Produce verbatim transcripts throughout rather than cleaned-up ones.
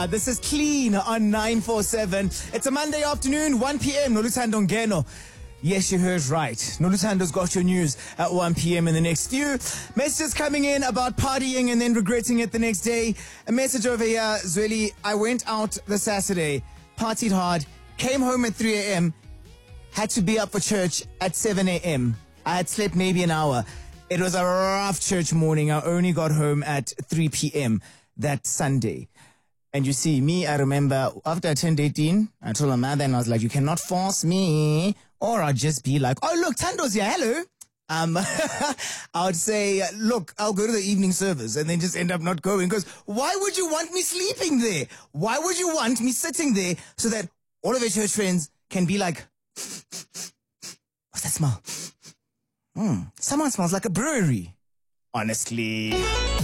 This is Clean on nine four seven. It's a Monday afternoon, one p.m. Noluthando Ngeno. Yes, you heard right. Noluthando's got your news at one p.m. in the next few. Messages coming in about partying and then regretting it the next day. A message over here, Zweli. I went out the Saturday, partied hard, came home at three a.m., had to be up for church at seven a.m. I had slept maybe an hour. It was a rough church morning. I only got home at three p.m. that Sunday. And you see, me, I remember after I turned eighteen, I told my mother and I was like, you cannot force me. Or I'd just be like, oh, look, Tando's here. Hello. Um, I would say, look, I'll go to the evening service and then just end up not going. Because why would you want me sleeping there? Why would you want me sitting there so that all of your church friends can be like, what's that smell? Hmm, someone smells like a brewery. Honestly.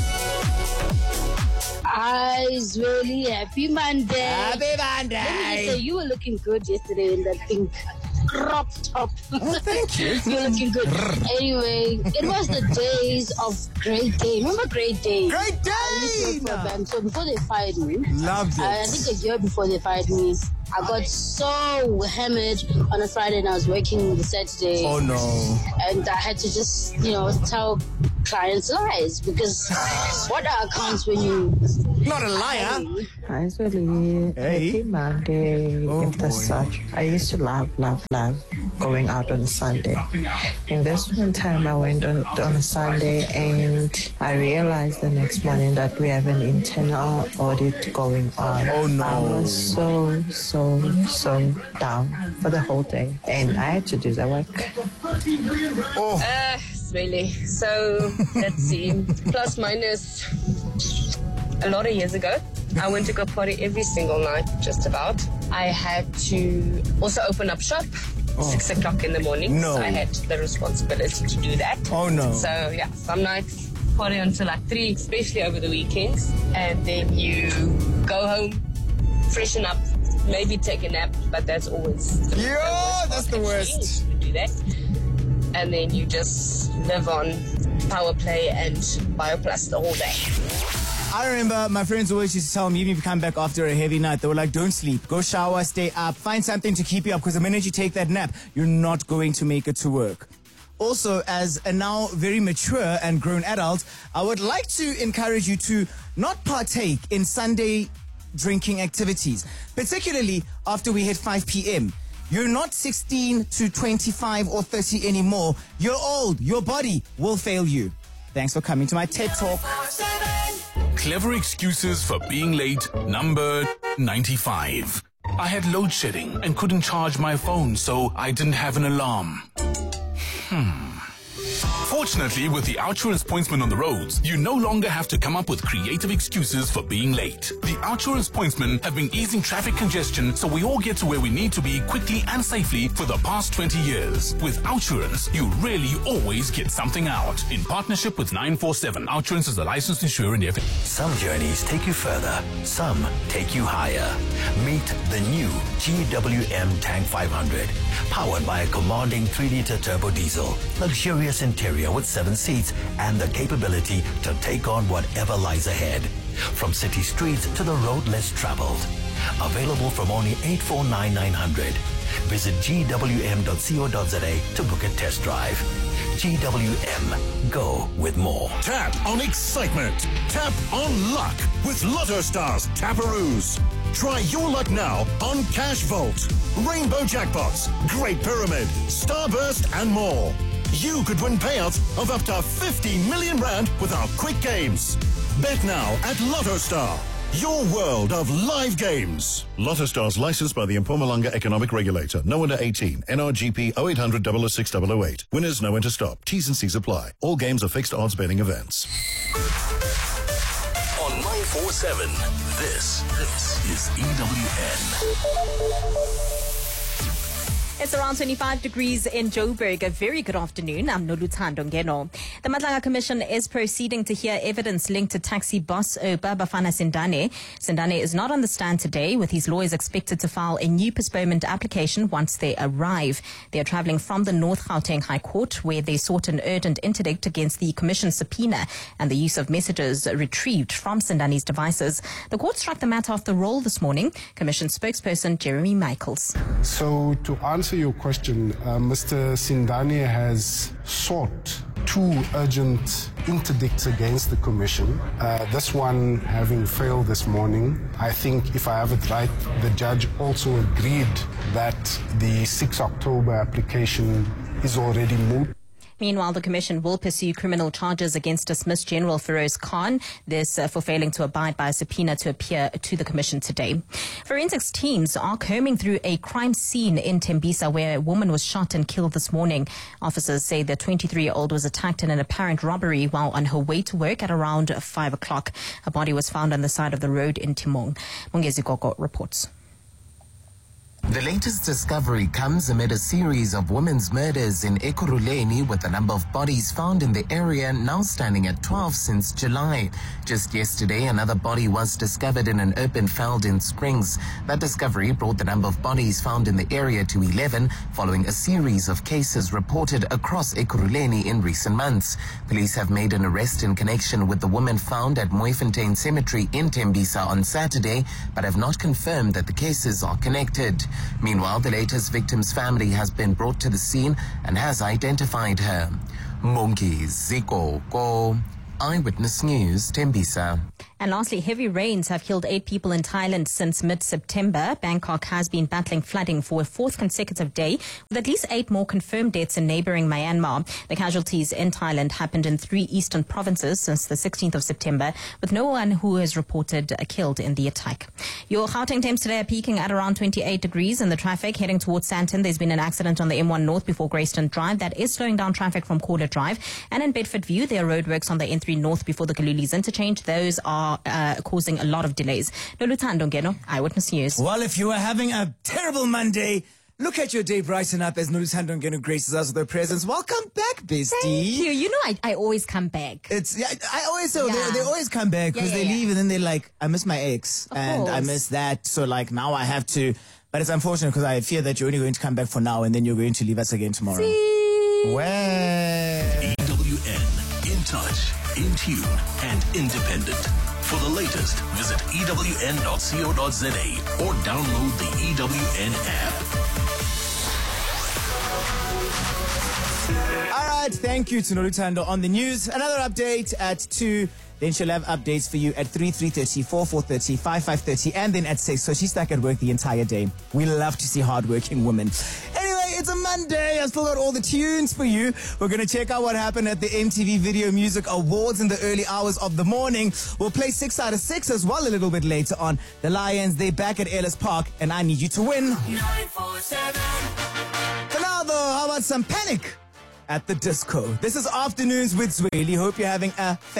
Eyes really happy Monday. Happy Monday. Let me just say, you were looking good yesterday in that pink crop top. Oh, thank you. You were looking good. Anyway, it was the days of Great Day. Remember Great Day? Great Day! So before they fired me, loved it. I think a year before they fired me, I got so hammered on a Friday and I was working the Saturday. Oh no. And I had to just, you know, tell clients lies because what are accounts when you... Not a liar. Hi, Zweli. Hey. Happy Monday. Oh, If that's boy. such. I used to love, love, love going out on Sunday. And this one time I went on, on a Sunday and I realized the next morning that we have an internal audit going on. Oh, no. I was so, so, so down for the whole day. And I had to do the work. Oh. Uh, really. So, let's see. Plus minus a lot of years ago, I went to go party every single night, just about. I had to also open up shop. Oh. Six o'clock in the morning. No. So I had the responsibility to do that. Oh, no. So, yeah, some nights party until like three, especially over the weekends. And then you go home, freshen up, maybe take a nap, but that's always the, Yeah, the that's the actually, worst. to do that. And then you just live on power play and bioplus the whole day. I remember my friends always used to tell me, even if you come back after a heavy night, they were like, don't sleep, go shower, stay up, find something to keep you up, because the minute you take that nap, you're not going to make it to work. Also, as a now very mature and grown adult, I would like to encourage you to not partake in Sunday drinking activities, particularly after we hit five p.m. You're not sixteen to twenty-five or thirty anymore. You're old. Your body will fail you. Thanks for coming to my TED Talk. Clever excuses for being late, number ninety-five. I had load shedding and couldn't charge my phone, so I didn't have an alarm. Hmm. Fortunately, with the Outsurance pointsman on the roads, you no longer have to come up with creative excuses for being late. The Outsurance pointsmen have been easing traffic congestion so we all get to where we need to be quickly and safely for the past twenty years. With Outsurance, you really always get something out. In partnership with nine four seven, Outsurance is a licensed insurer in the F A. Some journeys take you further, some take you higher. Meet the new G W M Tank five hundred. Powered by a commanding three liter turbo diesel, luxurious interior with seven seats, and the capability to take on whatever lies ahead. From city streets to the road less traveled. Available from only eight four nine nine hundred. Visit G W M dot co dot za to book a test drive. G W M. Go with more. Tap on excitement. Tap on luck with Lotto Stars Taparoos. Try your luck now on Cash Vault, Rainbow Jackpots, Great Pyramid, Starburst, and more. You could win payouts of up to fifty million rand with our quick games. Bet now at Lotto Star. Your world of live games. Lotto Stars licensed by the Mpumalanga Economic Regulator. No under eighteen. N R G P oh eight hundred, double oh six, double oh eight. Winners know when to stop. T's and C's apply. All games are fixed odds betting events. On nine four seven, this, this is E W N. It's around twenty-five degrees in Joburg. A very good afternoon. I'm Noluthando Ngeno. The Madlanga Commission is proceeding to hear evidence linked to taxi boss uh, Bafana Sindane. Sindane is not on the stand today, with his lawyers expected to file a new postponement application once they arrive. They are travelling from the North Gauteng High Court, where they sought an urgent interdict against the Commission subpoena and the use of messages retrieved from Sindane's devices. The court struck the matter off the roll this morning. Commission spokesperson Jeremy Michaels. So to answer your question, uh, Mister Sindane has sought two urgent interdicts against the Commission. Uh, this one having failed this morning. I think, if I have it right, the judge also agreed that the sixth of October application is already moot. Meanwhile, the Commission will pursue criminal charges against dismissed General Feroz Khan, this uh, for failing to abide by a subpoena to appear to the Commission today. Forensics teams are combing through a crime scene in Tembisa where a woman was shot and killed this morning. Officers say the twenty-three-year-old was attacked in an apparent robbery while on her way to work at around five o'clock. Her body was found on the side of the road in Timong. Mungezi Gogo reports. The latest discovery comes amid a series of women's murders in Ekurhuleni, with the number of bodies found in the area now standing at twelve since July. Just yesterday, another body was discovered in an open field in Springs. That discovery brought the number of bodies found in the area to eleven, following a series of cases reported across Ekurhuleni in recent months. Police have made an arrest in connection with the woman found at Mooifontein Cemetery in Tembisa on Saturday, but have not confirmed that the cases are connected. Meanwhile, the latest victim's family has been brought to the scene and has identified her. Monki Ziko Ko, Eyewitness News, Tembisa. And lastly, heavy rains have killed eight people in Thailand since mid-September. Bangkok has been battling flooding for a fourth consecutive day, with at least eight more confirmed deaths in neighbouring Myanmar. The casualties in Thailand happened in three eastern provinces since the sixteenth of September, with no one who has reported killed in the attack. Your Gauteng temps today are peaking at around twenty-eight degrees in the traffic. Heading towards Sandton, there's been an accident on the M one North before Greyston Drive. That is slowing down traffic from Corder Drive. And in Bedford View, there are roadworks on the N three North before the Kalulis interchange. Those are Uh, causing a lot of delays. Noluthando Ngeno, Eyewitness News. Well, if you are having a terrible Monday, look at your day brighten up as Noluthando Ngeno graces us with her presence. Welcome back, bestie. Thank you. You know, I, I always come back. It's yeah. I always say Yeah. they, they always come back because Yeah, yeah, they yeah. leave and then they're like, I miss my ex Of and I course. miss that. So like now I have to. But it's unfortunate because I fear that you're only going to come back for now and then you're going to leave us again tomorrow. See? Well. E W N, in touch, in tune, and independent. For the latest, visit E W N dot co dot za or download the E W N app. All right, thank you to Noluthando on the news. Another update at two. Then she'll have updates for you at three, three thirty, four, four thirty, five, five thirty, and then at six. So she's stuck at work the entire day. We love to see hardworking women. Anyway, it's a Monday. I've still got all the tunes for you. We're going to check out what happened at the M T V Video Music Awards in the early hours of the morning. We'll play six out of six as well a little bit later on. The Lions, they're back at Ellis Park, and I need you to win. nine four seven. For now, though, how about some Panic at the Disco? This is Afternoons with Zweli. Hope you're having a